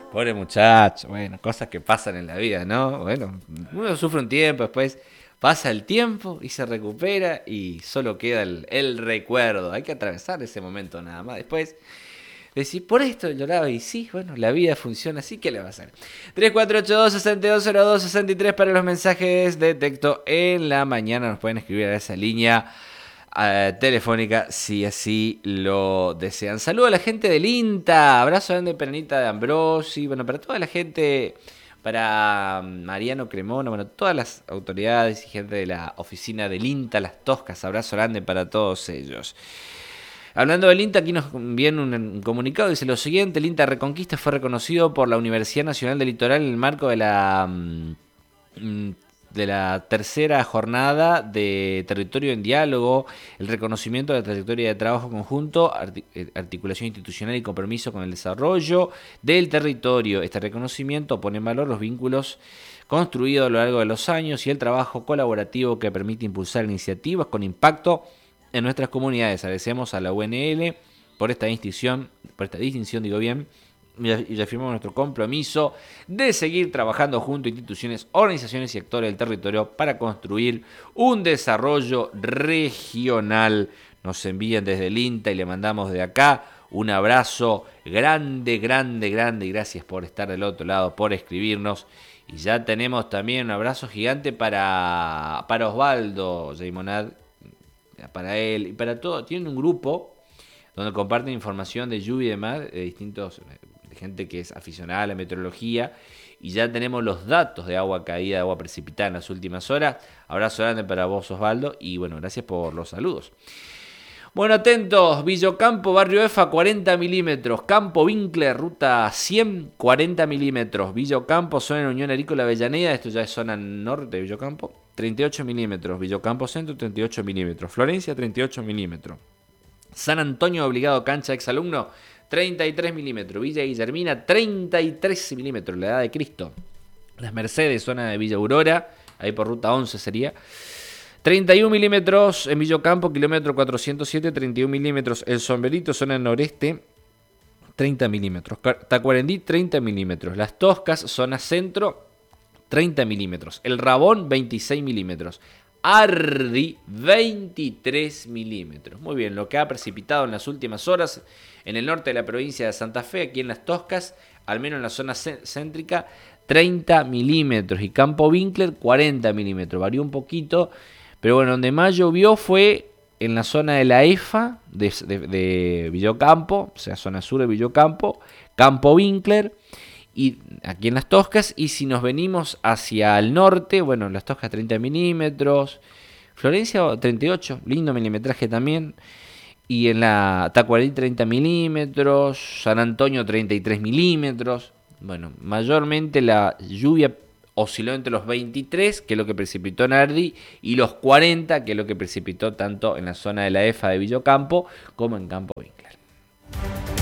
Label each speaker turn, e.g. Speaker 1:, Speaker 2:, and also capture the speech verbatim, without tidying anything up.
Speaker 1: Pobre muchacho, bueno, cosas que pasan en la vida, ¿no? Bueno, uno sufre un tiempo, después pasa el tiempo y se recupera y solo queda el, el recuerdo. Hay que atravesar ese momento nada más. Después decir, por esto lloraba y sí, bueno, la vida funciona así, ¿qué le va a hacer? tres cuatro ocho dos, seis dos cero dos, seis tres para los mensajes de texto en la mañana. Nos pueden escribir a esa línea uh, telefónica si así lo desean. Saludo a la gente del INTA, abrazo grande para Anita de Ambrosi, bueno, para toda la gente, para Mariano Cremona, bueno, todas las autoridades y gente de la oficina del INTA, Las Toscas, abrazo grande para todos ellos. Hablando del INTA, aquí nos viene un comunicado, dice lo siguiente: el INTA Reconquista fue reconocido por la Universidad Nacional del Litoral en el marco de la de la tercera jornada de Territorio en Diálogo, el reconocimiento de la trayectoria de trabajo conjunto, articulación institucional y compromiso con el desarrollo del territorio. Este reconocimiento pone en valor los vínculos construidos a lo largo de los años y el trabajo colaborativo que permite impulsar iniciativas con impacto en nuestras comunidades. Agradecemos a la U N L por esta distinción, por esta distinción, digo bien, y reafirmamos nuestro compromiso de seguir trabajando junto a instituciones, organizaciones y actores del territorio para construir un desarrollo regional. Nos envían desde el INTA y le mandamos de acá un abrazo grande, grande, grande, y gracias por estar del otro lado, por escribirnos. Y ya tenemos también un abrazo gigante para, para Osvaldo Jaimonad, para él y para todo. Tienen un grupo donde comparten información de lluvia y demás, de distintos, de gente que es aficionada a la meteorología, y ya tenemos los datos de agua caída, de agua precipitada en las últimas horas. Abrazo grande para vos, Osvaldo, y bueno, gracias por los saludos. Bueno, atentos, Villocampo, Barrio Efa, cuarenta milímetros, Campo Winkler, Ruta cien, cuarenta milímetros, Villocampo, zona en Unión Agrícola Avellaneda, esto ya es zona norte de Villocampo, treinta y ocho milímetros, Villocampo Centro, treinta y ocho milímetros, Florencia, treinta y ocho milímetros, San Antonio, Obligado, Cancha, exalumno, treinta y tres milímetros, Villa Guillermina, treinta y tres milímetros, la Edad de Cristo, Las Mercedes, zona de Villa Aurora, ahí por Ruta once sería, treinta y uno milímetros en Villocampo, kilómetro cuatrocientos siete, treinta y uno milímetros. El Sombrerito, zona noreste, treinta milímetros. Tacuarembí, treinta milímetros. Las Toscas, zona centro, treinta milímetros. El Rabón, veintiséis milímetros. Ardi, veintitrés milímetros. Muy bien, lo que ha precipitado en las últimas horas en el norte de la provincia de Santa Fe, aquí en Las Toscas, al menos en la zona céntrica, treinta milímetros. Y Campo Winkler, cuarenta milímetros. Varió un poquito. Pero bueno, donde más llovió fue en la zona de la EFA, de, de, de Villocampo, o sea, zona sur de Villocampo, Campo Winkler, y aquí en Las Toscas. Y si nos venimos hacia el norte, bueno, en Las Toscas treinta milímetros, Florencia treinta y ocho, lindo milimetraje también, y en la Tacuarembí treinta milímetros, San Antonio treinta y tres milímetros. Bueno, mayormente la lluvia osciló entre los veintitrés, que es lo que precipitó en Ardi, y los cuarenta, que es lo que precipitó tanto en la zona de la EFA de Villocampo como en Campo Winkler.